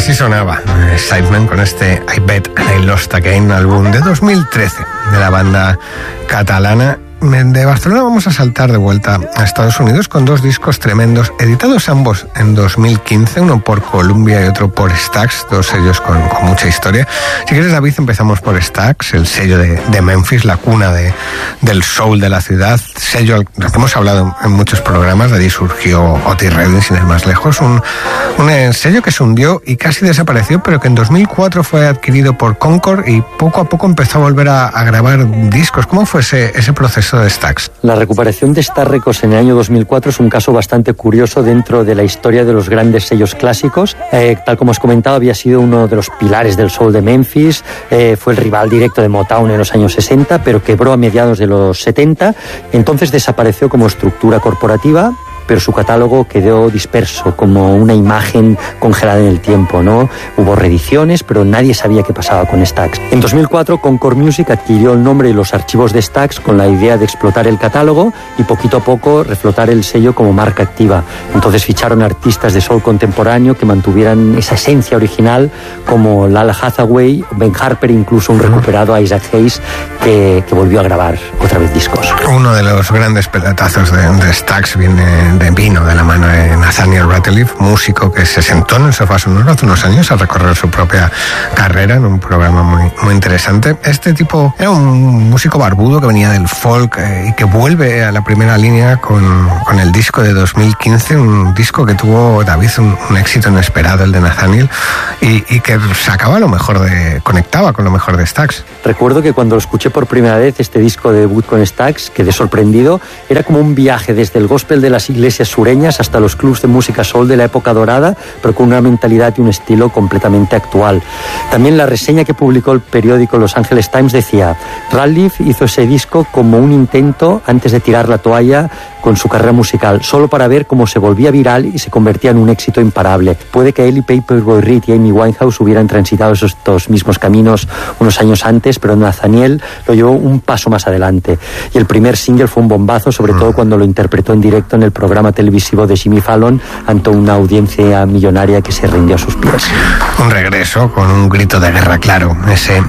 Así sonaba Sidemen con este I Bet I Lost Again, álbum de 2013 de la banda catalana. De Barcelona vamos a saltar de vuelta a Estados Unidos con dos discos tremendos, editados ambos en 2015, uno por Columbia y otro por Stax, dos sellos con mucha historia. Si quieres, David, empezamos por Stax, el sello de Memphis, la cuna del soul de la ciudad, sello al que hemos hablado en muchos programas. De allí surgió Otis Redding, sin ir más lejos, un sello que se hundió y casi desapareció, pero que en 2004 fue adquirido por Concord y poco a poco empezó a volver a grabar discos. ¿Cómo fue ese proceso de Stax? La recuperación de Stax Records en el año 2004 es un caso bastante curioso dentro de la historia de los grandes sellos clásicos. Tal como os comentaba, había sido uno de los pilares del soul de Memphis, fue el rival directo de Motown en los años 60, pero quebró a mediados de los 70, entonces desapareció como estructura corporativa, pero su catálogo quedó disperso, como una imagen congelada en el tiempo, ¿no? Hubo reediciones, pero nadie sabía qué pasaba con Stax. En 2004, Concord Music adquirió el nombre y los archivos de Stax con la idea de explotar el catálogo y poquito a poco reflotar el sello como marca activa. Entonces ficharon artistas de soul contemporáneo que mantuvieran esa esencia original, como Lala Hathaway, Ben Harper, incluso un recuperado Isaac Hayes que volvió a grabar otra vez discos. Uno de los grandes pelotazos de Stax vino de la mano de Nathaniel Rateliff, músico que se sentó en el sofá sonoro hace unos años a recorrer su propia carrera en un programa muy interesante. Este tipo era un músico barbudo que venía del folk y que vuelve a la primera línea con el disco de 2015, un disco que tuvo, David, un éxito inesperado, el de Nathaniel, y que conectaba con lo mejor de Stax. Recuerdo que cuando lo escuché por primera vez, este disco de debut con Stax, quedé sorprendido. Era como un viaje desde el gospel de las iglesias sureñas hasta los clubs de música soul de la época dorada, pero con una mentalidad y un estilo completamente actual. También la reseña que publicó el periódico Los Angeles Times decía: Rateliff hizo ese disco como un intento antes de tirar la toalla con su carrera musical, solo para ver cómo se volvía viral y se convertía en un éxito imparable. Puede que él y Paperboy Reed y Amy Winehouse hubieran transitado estos mismos caminos unos años antes, pero Nathaniel lo llevó un paso más adelante. Y el primer single fue un bombazo, sobre todo cuando lo interpretó en directo en el programa televisivo de Jimmy Fallon ante una audiencia millonaria que se rindió a sus pies. Un regreso con un grito de guerra claro, ese